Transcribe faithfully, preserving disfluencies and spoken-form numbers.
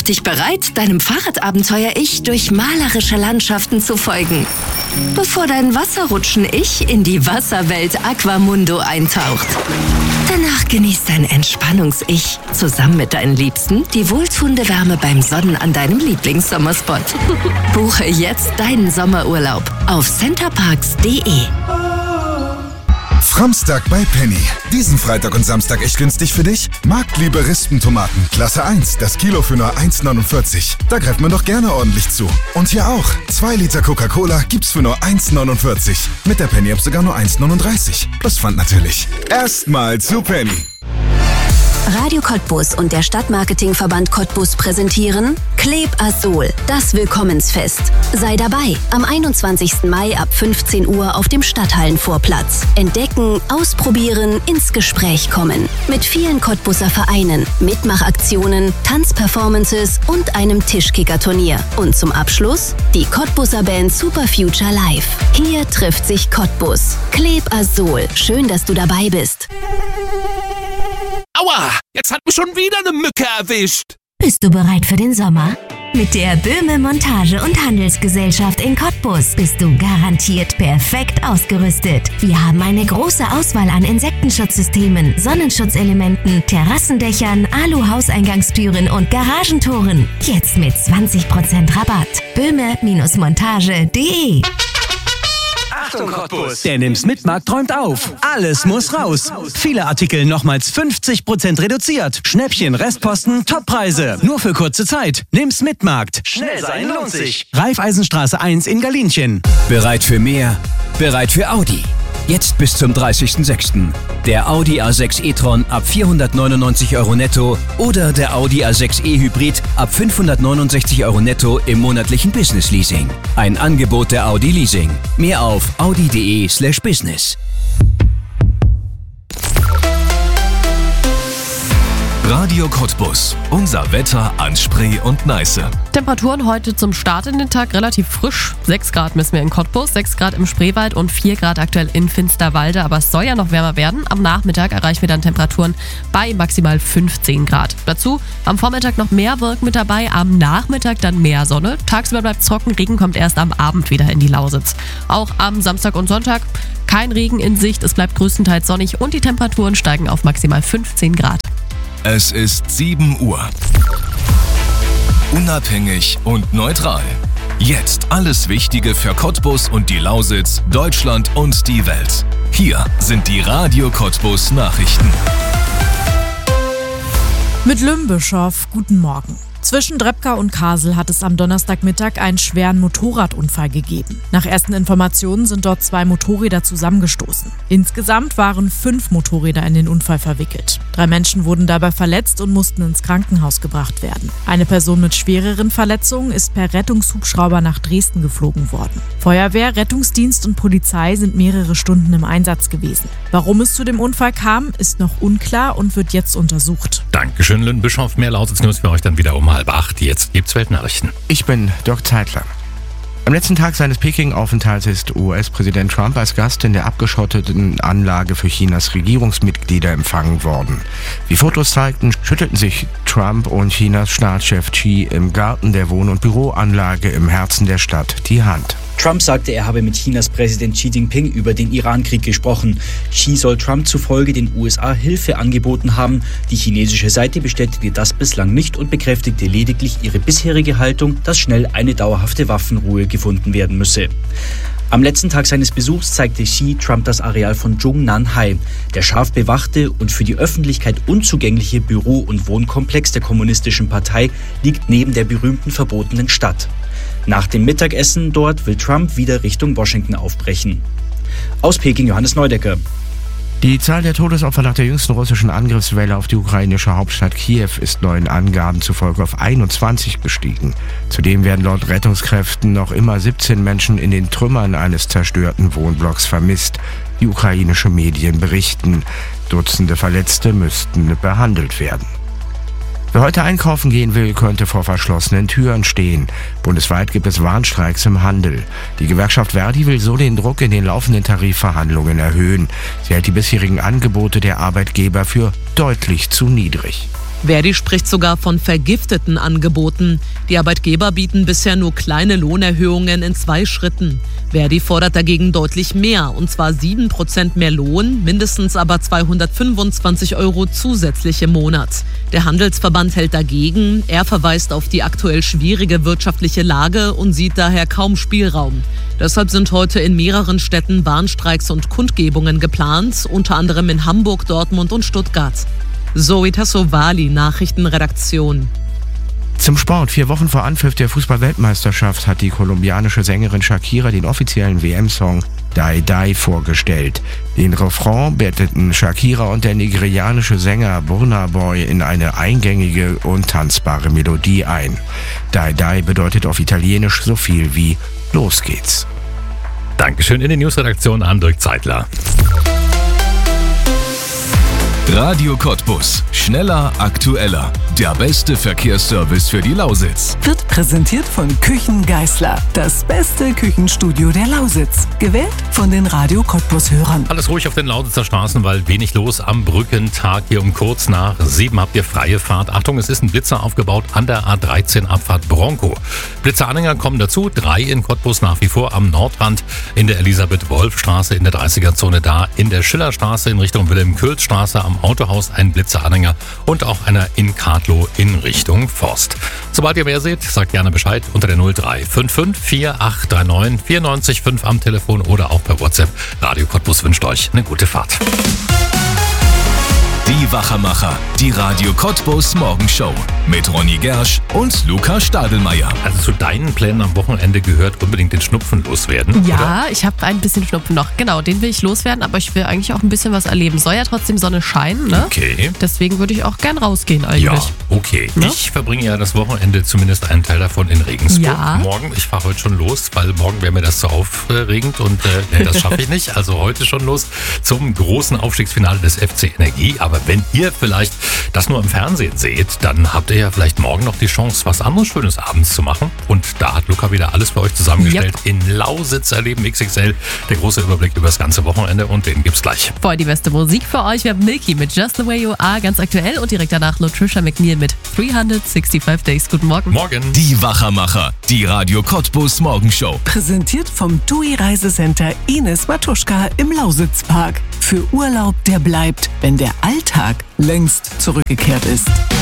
Mach dich bereit, deinem Fahrradabenteuer-Ich durch malerische Landschaften zu folgen, bevor dein Wasserrutschen-Ich in die Wasserwelt Aquamundo eintaucht. Danach genießt dein Entspannungs-Ich zusammen mit deinen Liebsten die wohltuende Wärme beim Sonnen an deinem Lieblingssommerspot. Buche jetzt deinen Sommerurlaub auf centerparks punkt de. Framstag bei Penny. Diesen Freitag und Samstag echt günstig für dich? Marktliebe Rispentomaten, Klasse eins, das Kilo für nur eins neunundvierzig. Da greift man doch gerne ordentlich zu. Und hier auch, zwei Liter Coca-Cola gibt's für nur eins neunundvierzig. Mit der Penny-App sogar nur eins neununddreißig. Plus Pfand natürlich. Erstmal zu Penny. Radio Cottbus und der Stadtmarketingverband Cottbus präsentieren Kleb Azol, das Willkommensfest. Sei dabei am einundzwanzigsten Mai ab fünfzehn Uhr auf dem Stadthallenvorplatz. Entdecken, ausprobieren, ins Gespräch kommen. Mit vielen Cottbuser Vereinen, Mitmachaktionen, Tanzperformances und einem Tischkicker-Turnier. Und zum Abschluss die Cottbuser Band Super Future Live. Hier trifft sich Cottbus. Kleb Azol, schön, dass du dabei bist. Aua, jetzt hat mich schon wieder eine Mücke erwischt. Bist du bereit für den Sommer? Mit der Böhme Montage- und Handelsgesellschaft in Cottbus bist du garantiert perfekt ausgerüstet. Wir haben eine große Auswahl an Insektenschutzsystemen, Sonnenschutzelementen, Terrassendächern, Alu-Hauseingangstüren und Garagentoren. Jetzt mit zwanzig Prozent Rabatt. böhme Montage punkt de. Achtung Cottbus! Der Nimm's Mitmarkt träumt auf. Alles muss raus. Viele Artikel nochmals fünfzig Prozent reduziert. Schnäppchen, Restposten, Toppreise. Nur für kurze Zeit. Nimm's Mitmarkt. Schnell sein lohnt sich. Raiffeisenstraße eins in Galinchen. Bereit für mehr? Bereit für Audi. Jetzt bis zum dreißigsten sechsten Der Audi A sechs e-tron ab vierhundertneunundneunzig Euro netto oder der Audi A sechs e-Hybrid ab fünfhundertneunundsechzig Euro netto im monatlichen Business Leasing. Ein Angebot der Audi Leasing. Mehr auf audi punkt de slash business. Radio Cottbus. Unser Wetter an Spree und Neiße. Temperaturen heute zum Start in den Tag relativ frisch. sechs Grad messen wir in Cottbus, sechs Grad im Spreewald und vier Grad aktuell in Finsterwalde. Aber es soll ja noch wärmer werden. Am Nachmittag erreichen wir dann Temperaturen bei maximal fünfzehn Grad. Dazu am Vormittag noch mehr Wolken mit dabei, am Nachmittag dann mehr Sonne. Tagsüber bleibt es trocken, Regen kommt erst am Abend wieder in die Lausitz. Auch am Samstag und Sonntag kein Regen in Sicht, es bleibt größtenteils sonnig und die Temperaturen steigen auf maximal fünfzehn Grad. Es ist sieben Uhr. Unabhängig und neutral. Jetzt alles Wichtige für Cottbus und die Lausitz, Deutschland und die Welt. Hier sind die Radio Cottbus Nachrichten. Mit Lümbischow, guten Morgen. Zwischen Drebka und Kasel hat es am Donnerstagmittag einen schweren Motorradunfall gegeben. Nach ersten Informationen sind dort zwei Motorräder zusammengestoßen. Insgesamt waren fünf Motorräder in den Unfall verwickelt. Drei Menschen wurden dabei verletzt und mussten ins Krankenhaus gebracht werden. Eine Person mit schwereren Verletzungen ist per Rettungshubschrauber nach Dresden geflogen worden. Feuerwehr, Rettungsdienst und Polizei sind mehrere Stunden im Einsatz gewesen. Warum es zu dem Unfall kam, ist noch unklar und wird jetzt untersucht. Dankeschön, Lümbischow. Mehr Lausitz-News für euch dann wieder um halb acht. Jetzt gibt's Weltnachrichten. Ich bin Dirk Zeitler. Am letzten Tag seines Peking-Aufenthalts ist U S-Präsident Trump als Gast in der abgeschotteten Anlage für Chinas Regierungsmitglieder empfangen worden. Wie Fotos zeigten, schüttelten sich Trump und Chinas Staatschef Xi im Garten der Wohn- und Büroanlage im Herzen der Stadt die Hand. Trump sagte, er habe mit Chinas Präsident Xi Jinping über den Irankrieg gesprochen. Xi soll Trump zufolge den U S A Hilfe angeboten haben. Die chinesische Seite bestätigte das bislang nicht und bekräftigte lediglich ihre bisherige Haltung, dass schnell eine dauerhafte Waffenruhe gefunden werden müsse. Am letzten Tag seines Besuchs zeigte Xi Trump das Areal von Zhongnanhai. Der scharf bewachte und für die Öffentlichkeit unzugängliche Büro- und Wohnkomplex der Kommunistischen Partei liegt neben der berühmten verbotenen Stadt. Nach dem Mittagessen dort will Trump wieder Richtung Washington aufbrechen. Aus Peking Johannes Neudecker. Die Zahl der Todesopfer nach der jüngsten russischen Angriffswelle auf die ukrainische Hauptstadt Kiew ist neuen Angaben zufolge auf einundzwanzig gestiegen. Zudem werden laut Rettungskräften noch immer siebzehn Menschen in den Trümmern eines zerstörten Wohnblocks vermisst, wie ukrainische Medien berichten. Dutzende Verletzte müssten behandelt werden. Wer heute einkaufen gehen will, könnte vor verschlossenen Türen stehen. Bundesweit gibt es Warnstreiks im Handel. Die Gewerkschaft Verdi will so den Druck in den laufenden Tarifverhandlungen erhöhen. Sie hält die bisherigen Angebote der Arbeitgeber für deutlich zu niedrig. Verdi spricht sogar von vergifteten Angeboten. Die Arbeitgeber bieten bisher nur kleine Lohnerhöhungen in zwei Schritten. Verdi fordert dagegen deutlich mehr, und zwar sieben Prozent mehr Lohn, mindestens aber zweihundertfünfundzwanzig Euro zusätzlich im Monat. Der Handelsverband hält dagegen. Er verweist auf die aktuell schwierige wirtschaftliche Lage und sieht daher kaum Spielraum. Deshalb sind heute in mehreren Städten Warnstreiks und Kundgebungen geplant, unter anderem in Hamburg, Dortmund und Stuttgart. Zoe Tassovali, Nachrichtenredaktion. Zum Sport. Vier Wochen vor Anpfiff der Fußball-Weltmeisterschaft hat die kolumbianische Sängerin Shakira den offiziellen W M-Song Die Die vorgestellt. Den Refrain betteten Shakira und der nigerianische Sänger Burna Boy in eine eingängige und tanzbare Melodie ein. Die Die bedeutet auf Italienisch so viel wie Los geht's. Dankeschön in die Newsredaktion an Dirk Zeitler. Radio Cottbus. Schneller, aktueller. Der beste Verkehrsservice für die Lausitz. Wird präsentiert von Küchen Geisler. Das beste Küchenstudio der Lausitz. Gewählt von den Radio Cottbus-Hörern. Alles ruhig auf den Lausitzer Straßen, weil wenig los am Brückentag. Hier um kurz nach sieben habt ihr freie Fahrt. Achtung, es ist ein Blitzer aufgebaut an der A dreizehn Abfahrt Bronco. Blitzeranhänger kommen dazu. Drei in Cottbus nach wie vor am Nordrand. In der Elisabeth-Wolf-Straße in der dreißiger-Zone da. In der Schillerstraße in Richtung Wilhelm-Kühls-Straße am Autohaus ein Blitzeranhänger und auch einer in Kadlow in Richtung Forst. Sobald ihr mehr seht, sagt gerne Bescheid unter der null drei fünf fünf vier acht drei neun vier neun fünf am Telefon oder auch per WhatsApp. Radio Cottbus wünscht euch eine gute Fahrt. Die Wachermacher, die Radio Cottbus Morgenshow mit Ronny Gersch und Luca Stadelmeier. Also zu deinen Plänen am Wochenende gehört unbedingt den Schnupfen loswerden, Ja, oder? ich habe ein bisschen Schnupfen noch. Genau, den will ich loswerden, aber ich will eigentlich auch ein bisschen was erleben. Soll ja trotzdem Sonne scheinen, ne? Okay. Deswegen würde ich auch gern rausgehen eigentlich. Ja, okay. Ne? Ich verbringe ja das Wochenende zumindest einen Teil davon in Regensburg. Ja. Morgen, ich fahre heute schon los, weil morgen wäre mir das zu aufregend und äh, nee, das schaffe ich nicht. Also heute schon los zum großen Aufstiegsfinale des F C Energie. Aber wenn ihr vielleicht das nur im Fernsehen seht, dann habt ihr ja vielleicht morgen noch die Chance, was anderes Schönes abends zu machen. Und da hat Luca wieder alles für euch zusammengestellt. Yep. In Lausitz erleben X X L. Der große Überblick über das ganze Wochenende und den gibt's gleich. Vorher die beste Musik für euch. Wir haben Milky mit Just the Way You Are, ganz aktuell. Und direkt danach Latricia McNeil mit dreihundertfünfundsechzig Days. Guten Morgen. Morgen. Die Wachermacher, die Radio Cottbus Morgenshow. Präsentiert vom T U I Reisecenter Ines Matuschka im Lausitzpark. Für Urlaub, der bleibt, wenn der Alltag längst zurückgekehrt ist.